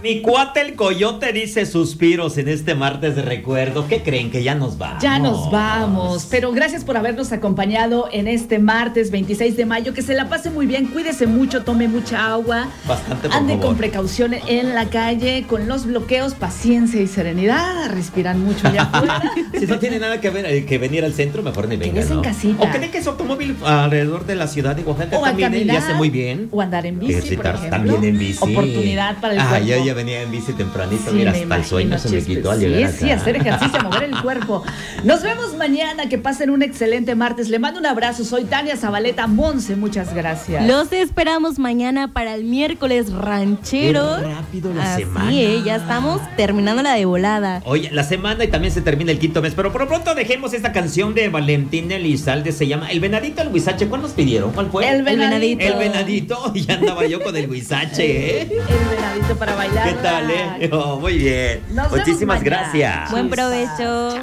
Mi cuate el coyote dice suspiros en este martes de recuerdo. ¿Qué creen? Que ya nos vamos. Ya nos vamos, pero gracias por habernos acompañado en este martes 26 de mayo. Que se la pase muy bien, cuídese mucho, tome mucha agua. Bastante, por Ande favor. con precaución en la calle, con los bloqueos, paciencia y serenidad. Respiran mucho allá afuera. Si no tiene nada que ver que venir al centro, mejor ni venga, Quédese ¿no? en casita. ¿O creen que su automóvil alrededor de la ciudad de Oaxaca O a también caminar, le hace muy bien? o andar en bici, por Ejercitarse ejemplo. también en bici. Oportunidad para el cuerpo. Yo ya venía en bici tempranito, Sí, mira, me hasta el sueño imagino, se me Chespes. quitó al llegar acá. Sí, hacer ejercicio, mover el cuerpo. Nos vemos mañana, que pasen un excelente martes. Le mando un abrazo, soy Tania Zabaleta Monse, muchas gracias. Los esperamos mañana para el miércoles ranchero. Qué rápido la Así semana. ya estamos terminando la de volada. Oye, la semana y también se termina el quinto mes, pero por lo pronto dejemos esta canción de Valentín Elizalde, se llama El Venadito al Huizache. ¿Cuál nos pidieron? ¿Cuál fue? El venadito. El Venadito, y ya andaba yo con el Huizache, ¿eh? El venadito para bailar. ¿Qué tal, eh? Oh, muy bien. Nos vemos Muchísimas mañana. gracias. Buen provecho.